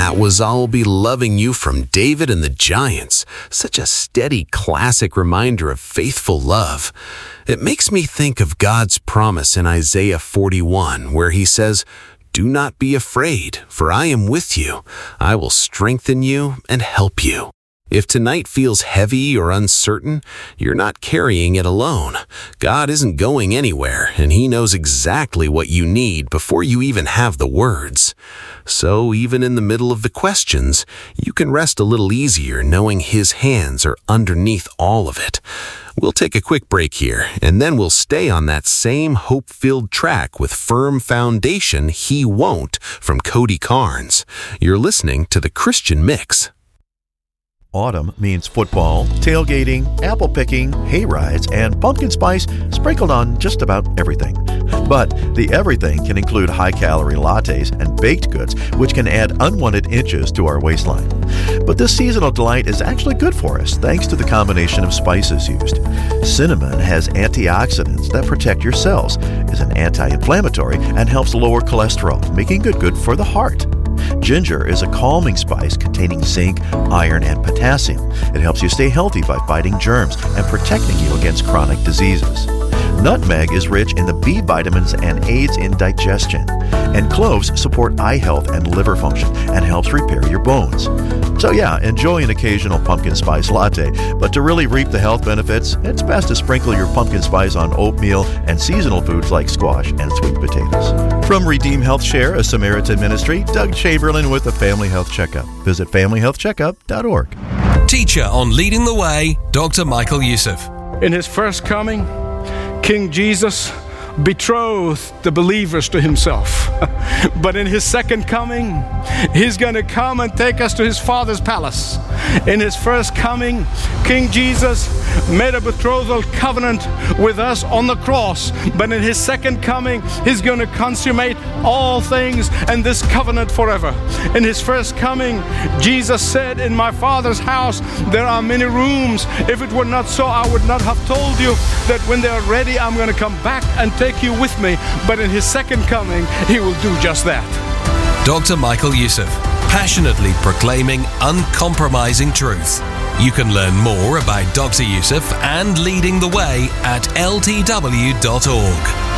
That was I'll Be Loving You from David and the Giants. Such a steady, classic reminder of faithful love. It makes me think of God's promise in Isaiah 41, where he says, "Do not be afraid, for I am with you. I will strengthen you and help you." If tonight feels heavy or uncertain, you're not carrying it alone. God isn't going anywhere, and he knows exactly what you need before you even have the words. So even in the middle of the questions, you can rest a little easier knowing his hands are underneath all of it. We'll take a quick break here, and then we'll stay on that same hope-filled track with Firm Foundation, He Won't, from Cody Carnes. You're listening to The Christian Mix. Autumn means football, tailgating, apple picking, hay rides, and pumpkin spice sprinkled on just about everything. But the everything can include high-calorie lattes and baked goods, which can add unwanted inches to our waistline. But this seasonal delight is actually good for us, thanks to the combination of spices used. Cinnamon has antioxidants that protect your cells, is an anti-inflammatory, and helps lower cholesterol, making it good for the heart. Ginger is a calming spice containing zinc, iron, and potassium. It helps you stay healthy by fighting germs and protecting you against chronic diseases. Nutmeg is rich in the B vitamins and aids in digestion. And cloves support eye health and liver function and helps repair your bones. So yeah, enjoy an occasional pumpkin spice latte, but to really reap the health benefits, it's best to sprinkle your pumpkin spice on oatmeal and seasonal foods like squash and sweet potatoes. From Redeem Health Share, a Samaritan ministry, Doug Chamberlain with a Family Health Checkup. Visit familyhealthcheckup.org. Teacher on Leading the Way, Dr. Michael Youssef. In his first coming, King Jesus betrothed the believers to himself. But in his second coming, he's going to come and take us to his Father's palace. In his first coming, King Jesus made a betrothal covenant with us on the cross. But in his second coming, he's going to consummate all things and this covenant forever. In his first coming, Jesus said, "In my Father's house there are many rooms. If it were not so, I would not have told you that when they are ready, I'm going to come back and take you with me." But in his second coming, he will do just that. Dr. Michael Youssef, passionately proclaiming uncompromising truth. You can learn more about Dr. Youssef and Leading the Way at ltw.org.